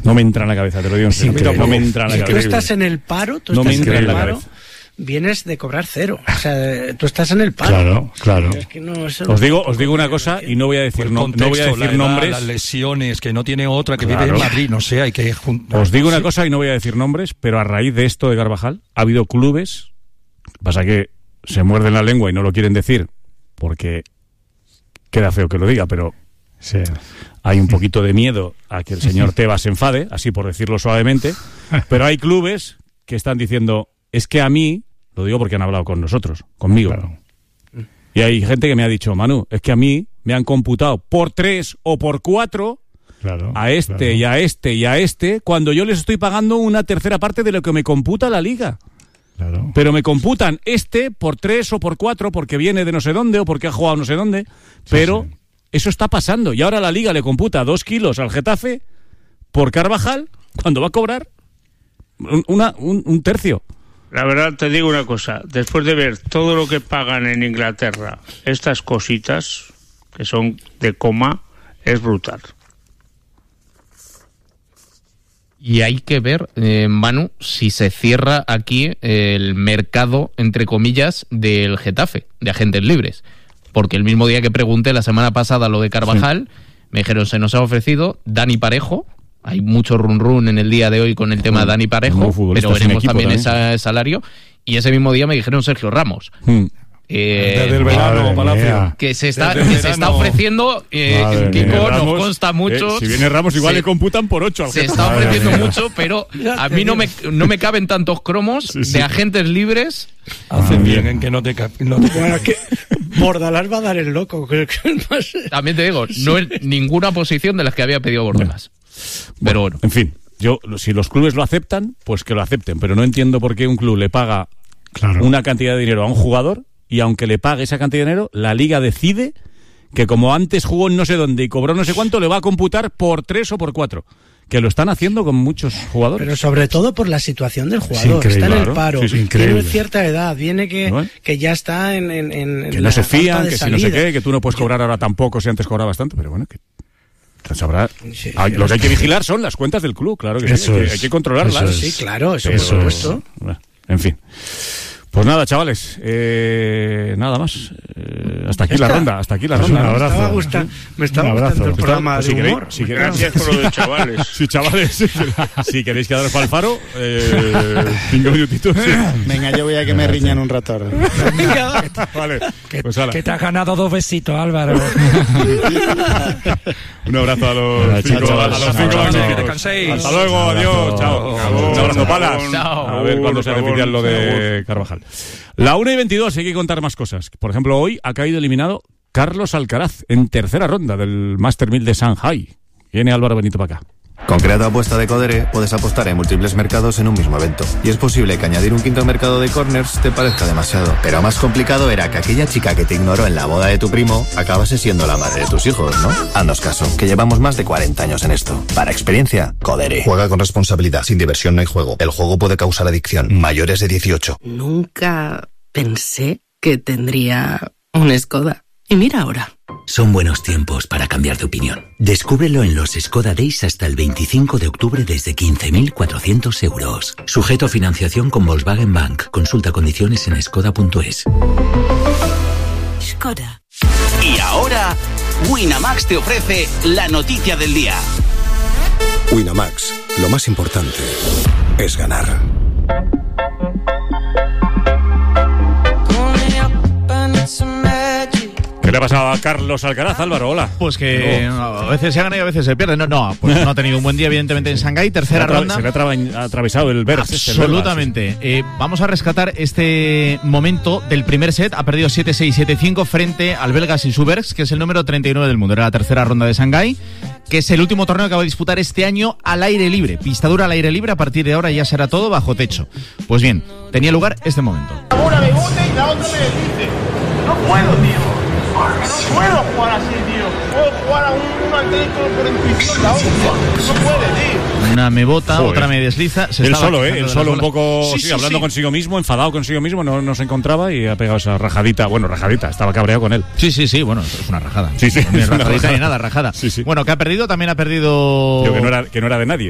No me entra en la cabeza, te lo digo en serio. No me entra en la cabeza. Tú estás en el paro, vienes de cobrar 0. O sea, tú estás en el paro. Claro. Es que no, os digo una cosa y no voy a decir, no voy a decir nombres. Las lesiones, que no tiene otra, que vive en Madrid, no sé, hay que juntar. Os digo una cosa y no voy a decir nombres, pero a raíz de esto de Carvajal ha habido clubes, pasa que se muerden la lengua y no lo quieren decir porque queda feo que lo diga, pero sí, hay un poquito de miedo a que el señor Tebas se enfade, así por decirlo suavemente, pero hay clubes que están diciendo, es que a mí, lo digo porque han hablado con nosotros, conmigo, y hay gente que me ha dicho, Manu, es que a mí me han computado por 3 o por 4 a este y a este y a este, cuando yo les estoy pagando una tercera parte de lo que me computa la liga. Claro. Pero me computan por 3 o por 4 porque viene de no sé dónde o porque ha jugado no sé dónde, pero eso está pasando. Y ahora la Liga le computa 2 kilos al Getafe por Carvajal cuando va a cobrar un tercio. La verdad te digo una cosa, después de ver todo lo que pagan en Inglaterra, estas cositas que son de coma, es brutal. Y hay que ver, Manu, si se cierra aquí el mercado, entre comillas, del Getafe, de agentes libres. Porque el mismo día que pregunté la semana pasada lo de Carvajal, me dijeron, se nos ha ofrecido Dani Parejo. Hay mucho run en el día de hoy con el tema de Dani Parejo, pero veremos también ese salario. Y ese mismo día me dijeron Sergio Ramos. Desde el verano, Palacio. Que se está ofreciendo, Kiko, nos consta mucho. Si viene Ramos, igual le computan por 8 al Se está ofreciendo mucho, pero a mí no me caben tantos cromos de agentes libres. Hacen bien en que no te Bueno, es que Bordalás va a dar el loco. También te digo, no es ninguna posición de las que había pedido Bordalás. Pero bueno. En fin, si los clubes lo aceptan, pues que lo acepten. Pero no entiendo por qué un club le paga una cantidad de dinero a un jugador y aunque le pague esa cantidad de dinero, la Liga decide que como antes jugó en no sé dónde y cobró no sé cuánto, le va a computar por 3 o por 4. Que lo están haciendo con muchos jugadores. Pero sobre todo por la situación del jugador. Está en el paro, tiene cierta edad, viene que ya está en que no se fían, que si no sé qué, que tú no puedes cobrar ahora tampoco si antes cobrabas tanto, pero bueno, que sabrá. Lo que hay que vigilar son las cuentas del club, claro que sí, hay que controlarlas. Sí, claro, eso por supuesto. En fin. Pues nada, chavales, nada más. Hasta aquí la ronda. Un abrazo. Me estaba gustando el programa de humor. Gracias por lo de chavales. Sí, chavales. Si queréis quedaros para el faro, 5 minutitos. Sí. Venga, yo voy a que me riñan un rato. Venga. Vale. Que te has ganado 2 besitos, Álvaro. Un abrazo a los 5 descanséis. Hasta luego, adiós, chao. Un abrazo, Palas. A ver cuándo se oficial lo de Carvajal. La 1:22, hay que contar más cosas. Por ejemplo, hoy ha caído eliminado Carlos Alcaraz en tercera ronda del Master 1000 de Shanghai. Viene Álvaro Benito para acá. Con Creato Apuesta de Codere puedes apostar en múltiples mercados en un mismo evento. Y es posible que añadir un quinto mercado de corners te parezca demasiado. Pero más complicado era que aquella chica que te ignoró en la boda de tu primo acabase siendo la madre de tus hijos, ¿no? Haznos caso, que llevamos más de 40 años en esto. Para experiencia, Codere. Juega con responsabilidad. Sin diversión no hay juego. El juego puede causar adicción. Mayores de 18. Nunca pensé que tendría un Skoda. Y mira ahora. Son buenos tiempos para cambiar de opinión. Descúbrelo en los Skoda Days hasta el 25 de octubre desde 15.400 euros. Sujeto a financiación con Volkswagen Bank. Consulta condiciones en skoda.es. Skoda. Y ahora, Winamax te ofrece la noticia del día. Winamax, lo más importante es ganar. ¿Qué le ha pasado a Carlos Alcaraz, Álvaro? Hola. Pues que a veces se gana y a veces se pierde. Pues no ha tenido un buen día, evidentemente, en Shanghái. Tercera ronda. Se le ha atravesado el Berz. Absolutamente. Vamos a rescatar este momento del primer set. Ha perdido 7-6, 7-5 frente al belga Sisubergs, que es el número 39 del mundo. Era la tercera ronda de Shanghái, que es el último torneo que va a disputar este año al aire libre. Pista dura al aire libre. A partir de ahora ya será todo bajo techo. Pues bien, tenía lugar este momento. Una me bote y la otra me desdice. No puedo, tío. No puedo jugar así, tío. Puedo jugar a uno al derecho por intuición, la otra. No puede, tío. Una me bota, otra me desliza. Él solo un poco hablando consigo mismo, enfadado consigo mismo, no se encontraba y ha pegado esa rajadita. Bueno, rajadita, estaba cabreado con él. Sí, bueno, es una rajada. Sí. Ni rajadita ni nada, rajada. Sí. Bueno, que ha perdido, también ha perdido... Yo que no era de nadie.